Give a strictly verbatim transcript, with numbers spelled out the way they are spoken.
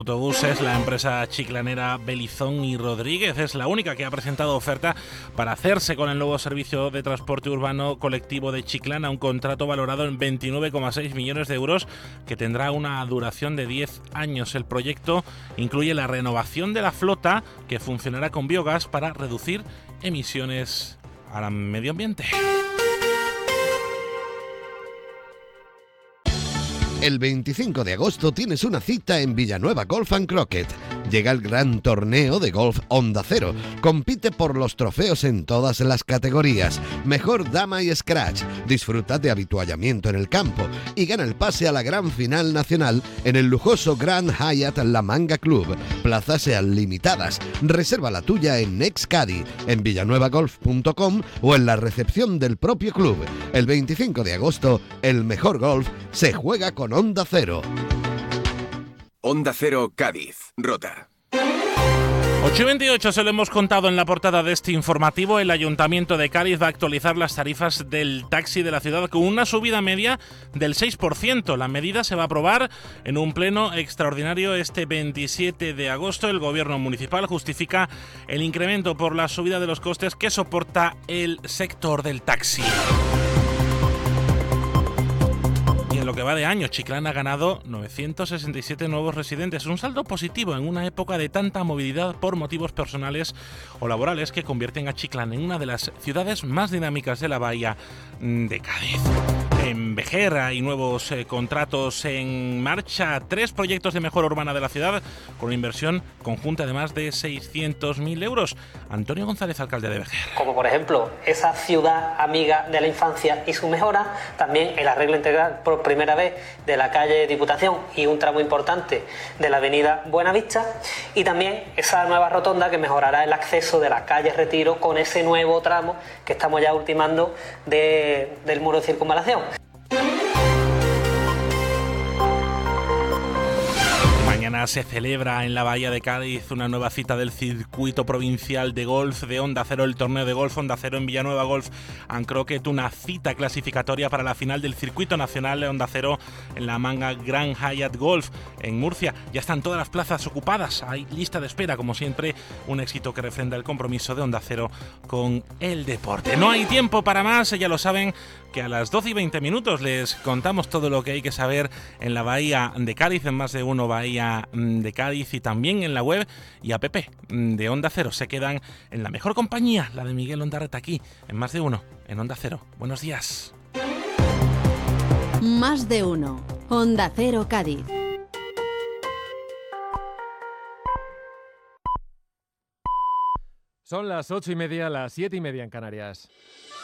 Autobuses, la empresa chiclanera Belizón y Rodríguez es la única que ha presentado oferta para hacerse con el nuevo servicio de transporte urbano colectivo de Chiclana, un contrato valorado en veintinueve coma seis millones de euros que tendrá una duración de diez años. El proyecto incluye la renovación de la flota, que funcionará con biogás para reducir emisiones al medio ambiente. El veinticinco de agosto tienes una cita en Villanueva Golf and Croquet. Llega el gran torneo de golf Onda Cero. Compite por los trofeos en todas las categorías. Mejor dama y scratch. Disfruta de habituallamiento en el campo y gana el pase a la gran final nacional en el lujoso Grand Hyatt La Manga Club. Plazas sean limitadas. Reserva la tuya en Nextcadi, en villanueva golf punto com o en la recepción del propio club. El veinticinco de agosto, el mejor golf se juega con Onda Cero. Onda Cero Cádiz, Rota. ocho y veintiocho, se lo hemos contado en la portada de este informativo. El Ayuntamiento de Cádiz va a actualizar las tarifas del taxi de la ciudad con una subida media del seis por ciento. La medida se va a aprobar en un pleno extraordinario este veintisiete de agosto. El Gobierno municipal justifica el incremento por la subida de los costes que soporta el sector del taxi. En lo que va de año, Chiclana ha ganado novecientos sesenta y siete nuevos residentes, un saldo positivo en una época de tanta movilidad por motivos personales o laborales que convierten a Chiclana en una de las ciudades más dinámicas de la bahía de Cádiz. En Vejer hay nuevos eh, contratos en marcha, tres proyectos de mejora urbana de la ciudad con una inversión conjunta de más de seiscientos mil euros. Antonio González, alcalde de Vejer. Como por ejemplo esa ciudad amiga de la infancia y su mejora, también el arreglo integral por primera vez de la calle Diputación y un tramo importante de la avenida Buenavista, y también esa nueva rotonda que mejorará el acceso de la calle Retiro con ese nuevo tramo que estamos ya ultimando de, del muro de circunvalación. Mañana se celebra en la Bahía de Cádiz una nueva cita del circuito provincial de golf de Onda Cero, el torneo de golf Onda Cero en Villanueva Golf and Croquet, una cita clasificatoria para la final del circuito nacional de Onda Cero en la Manga Grand Hyatt Golf en Murcia. Ya están todas las plazas ocupadas, hay lista de espera, como siempre, un éxito que refrenda el compromiso de Onda Cero con el deporte. No hay tiempo para más, ya lo saben, que a las doce y veinte minutos les contamos todo lo que hay que saber en la Bahía de Cádiz, en Más de Uno Bahía de Cádiz, y también en la web y app de Onda Cero. Se quedan en la mejor compañía, la de Miguel Ondarreta, aquí en Más de Uno, en Onda Cero. Buenos días. Más de Uno, Onda Cero Cádiz. Son las ocho y media, las siete y media en Canarias.